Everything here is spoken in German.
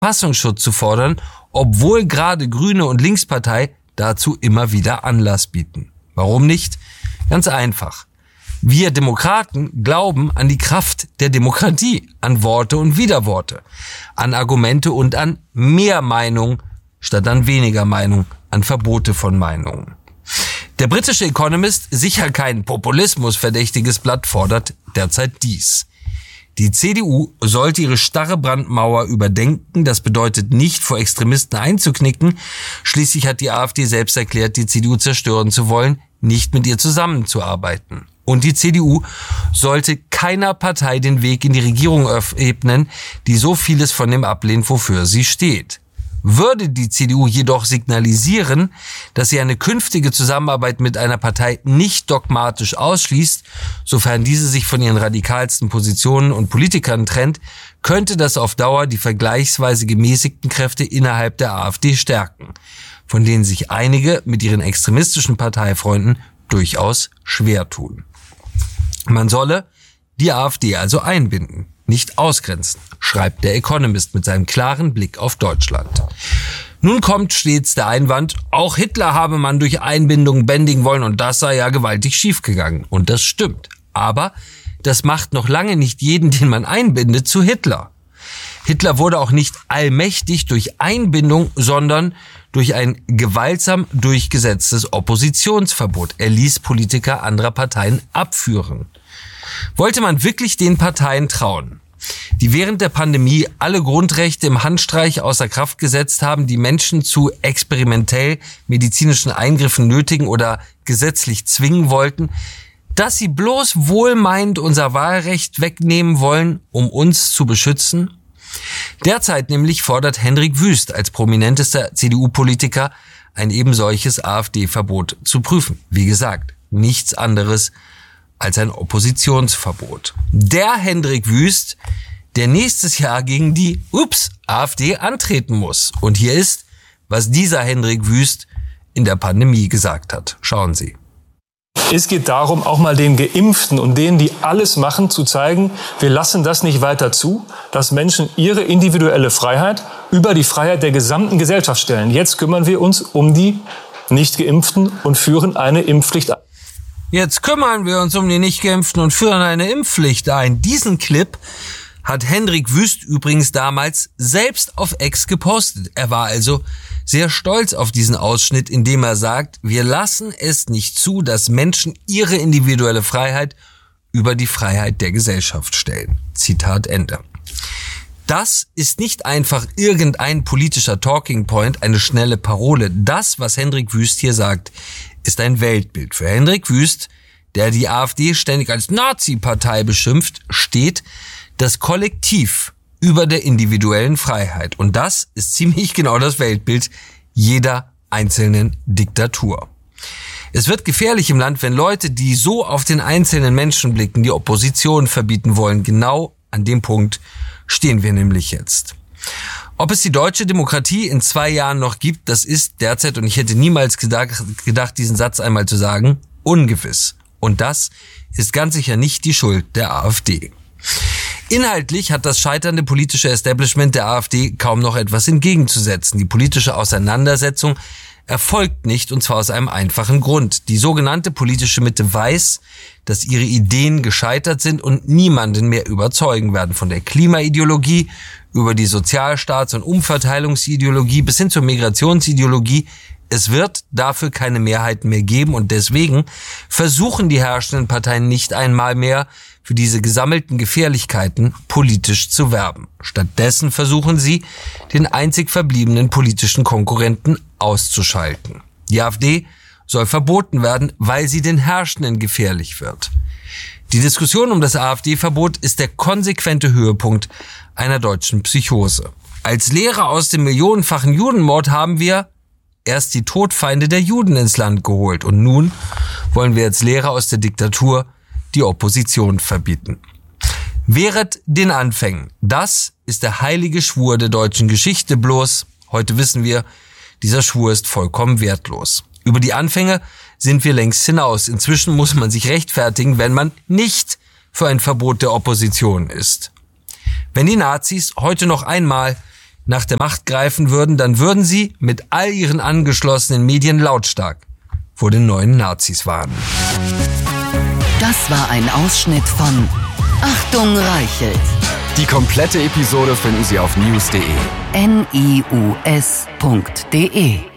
Verfassungsschutz zu fordern, obwohl gerade Grüne und Linkspartei dazu immer wieder Anlass bieten. Warum nicht? Ganz einfach. Wir Demokraten glauben an die Kraft der Demokratie, an Worte und Widerworte, an Argumente und an mehr Meinung statt an weniger Meinung, an Verbote von Meinungen. Der britische Economist, sicher kein populismusverdächtiges Blatt, fordert derzeit dies. Die CDU sollte ihre starre Brandmauer überdenken. Das bedeutet nicht, vor Extremisten einzuknicken. Schließlich hat die AfD selbst erklärt, die CDU zerstören zu wollen, nicht mit ihr zusammenzuarbeiten. Und die CDU sollte keiner Partei den Weg in die Regierung ebnen, die so vieles von dem ablehnt, wofür sie steht. Würde die CDU jedoch signalisieren, dass sie eine künftige Zusammenarbeit mit einer Partei nicht dogmatisch ausschließt, sofern diese sich von ihren radikalsten Positionen und Politikern trennt, könnte das auf Dauer die vergleichsweise gemäßigten Kräfte innerhalb der AfD stärken, von denen sich einige mit ihren extremistischen Parteifreunden durchaus schwer tun. Man solle die AfD also einbinden, nicht ausgrenzen, schreibt der Economist mit seinem klaren Blick auf Deutschland. Nun kommt stets der Einwand, auch Hitler habe man durch Einbindung bändigen wollen und das sei ja gewaltig schiefgegangen. Und das stimmt. Aber das macht noch lange nicht jeden, den man einbindet, zu Hitler. Hitler wurde auch nicht allmächtig durch Einbindung, sondern durch ein gewaltsam durchgesetztes Oppositionsverbot. Er ließ Politiker anderer Parteien abführen. Wollte man wirklich den Parteien trauen, die während der Pandemie alle Grundrechte im Handstreich außer Kraft gesetzt haben, die Menschen zu experimentell medizinischen Eingriffen nötigen oder gesetzlich zwingen wollten, dass sie bloß wohlmeinend unser Wahlrecht wegnehmen wollen, um uns zu beschützen? Derzeit nämlich fordert Hendrik Wüst als prominentester CDU-Politiker ein eben solches AfD-Verbot zu prüfen. Wie gesagt, nichts anderes als ein Oppositionsverbot. Der Hendrik Wüst, der nächstes Jahr gegen die AfD antreten muss. Und hier ist, was dieser Hendrik Wüst in der Pandemie gesagt hat. Schauen Sie. Es geht darum, auch mal den Geimpften und denen, die alles machen, zu zeigen, wir lassen das nicht weiter zu, dass Menschen ihre individuelle Freiheit über die Freiheit der gesamten Gesellschaft stellen. Jetzt kümmern wir uns um die Nicht-Geimpften und führen eine Impfpflicht ein. Jetzt kümmern wir uns um die Nicht-Geimpften und führen eine Impfpflicht ein. Diesen Clip hat Hendrik Wüst übrigens damals selbst auf X gepostet. Er war also sehr stolz auf diesen Ausschnitt, in dem er sagt, wir lassen es nicht zu, dass Menschen ihre individuelle Freiheit über die Freiheit der Gesellschaft stellen. Zitat Ende. Das ist nicht einfach irgendein politischer Talking Point, eine schnelle Parole. Das, was Hendrik Wüst hier sagt, ist ein Weltbild. Für Hendrik Wüst, der die AfD ständig als Nazi-Partei beschimpft, steht das Kollektiv über der individuellen Freiheit. Und das ist ziemlich genau das Weltbild jeder einzelnen Diktatur. Es wird gefährlich im Land, wenn Leute, die so auf den einzelnen Menschen blicken, die Opposition verbieten wollen. Genau an dem Punkt stehen wir nämlich jetzt. Ob es die deutsche Demokratie in 2 Jahren noch gibt, das ist derzeit, und ich hätte niemals gedacht, diesen Satz einmal zu sagen, ungewiss. Und das ist ganz sicher nicht die Schuld der AfD. Inhaltlich hat das scheiternde politische Establishment der AfD kaum noch etwas entgegenzusetzen. Die politische Auseinandersetzung erfolgt nicht, und zwar aus einem einfachen Grund. Die sogenannte politische Mitte weiß, dass ihre Ideen gescheitert sind und niemanden mehr überzeugen werden. Von der Klimaideologie über die Sozialstaats- und Umverteilungsideologie bis hin zur Migrationsideologie. Es wird dafür keine Mehrheiten mehr geben, und deswegen versuchen die herrschenden Parteien nicht einmal mehr, für diese gesammelten Gefährlichkeiten politisch zu werben. Stattdessen versuchen sie, den einzig verbliebenen politischen Konkurrenten auszuschalten. Die AfD soll verboten werden, weil sie den Herrschenden gefährlich wird. Die Diskussion um das AfD-Verbot ist der konsequente Höhepunkt einer deutschen Psychose. Als Lehre aus dem millionenfachen Judenmord haben wir erst die Todfeinde der Juden ins Land geholt, und nun wollen wir als Lehre aus der Diktatur die Opposition verbieten. Wehret den Anfängen. Das ist der heilige Schwur der deutschen Geschichte, bloß heute wissen wir, dieser Schwur ist vollkommen wertlos. Über die Anfänge sind wir längst hinaus. Inzwischen muss man sich rechtfertigen, wenn man nicht für ein Verbot der Opposition ist. Wenn die Nazis heute noch einmal nach der Macht greifen würden, dann würden sie mit all ihren angeschlossenen Medien lautstark vor den neuen Nazis warnen. Das war ein Ausschnitt von Achtung Reichelt. Die komplette Episode finden Sie auf news.de. NIUS.de